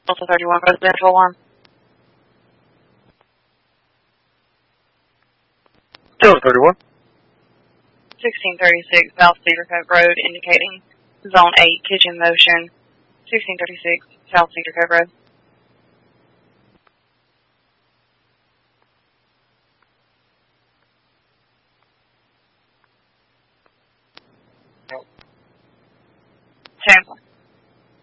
Delta 31 residential alarm. Delta 31. 1636 South Cedar Cove Road, indicating Zone 8 kitchen motion. 1636 South Cedar Cove Road.